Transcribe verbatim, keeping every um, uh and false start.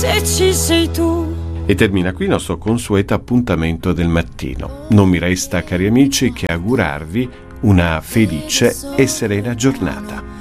se ci sei tu. E termina qui il nostro consueto appuntamento del mattino. Non mi resta, cari amici, che augurarvi una felice e serena giornata.